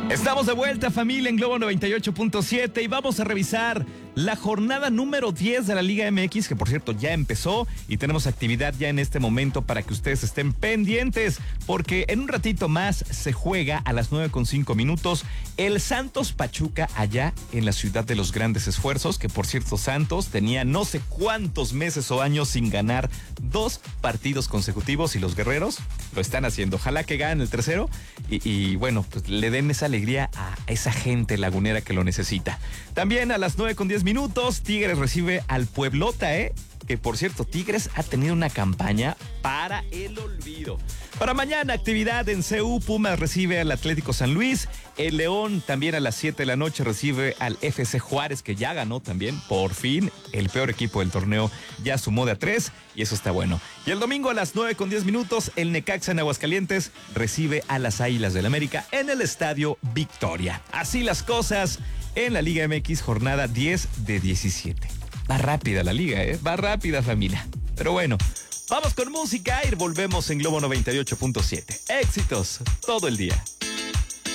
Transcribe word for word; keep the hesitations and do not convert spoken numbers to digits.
Estamos de vuelta, familia, en Globo noventa y ocho punto siete, y vamos a revisar la jornada número diez de la Liga M X, que por cierto ya empezó y tenemos actividad ya en este momento para que ustedes estén pendientes, porque en un ratito más se juega a las nueve con cinco minutos el Santos Pachuca allá en la ciudad de los grandes esfuerzos, que por cierto Santos tenía no sé cuántos meses o años sin ganar dos partidos consecutivos y los guerreros lo están haciendo. Ojalá que ganen el tercero y, y bueno, pues le den esa alegría a esa gente lagunera que lo necesita. También a las nueve con diez minutos, Tigres recibe al Pueblota, ¿eh? Que por cierto, Tigres ha tenido una campaña para el olvido. Para mañana, actividad en C U, Pumas recibe al Atlético San Luis, el León también a las siete de la noche recibe al F C Juárez, que ya ganó también, por fin, el peor equipo del torneo ya sumó de a tres, y eso está bueno. Y el domingo a las nueve con diez minutos, el Necaxa en Aguascalientes recibe a las Águilas del América en el Estadio Victoria. Así las cosas en la Liga M X, jornada diez de diecisiete. Va rápida la liga, ¿eh? Va rápida, familia. Pero bueno, vamos con música y volvemos en Globo noventa y ocho punto siete. Éxitos todo el día.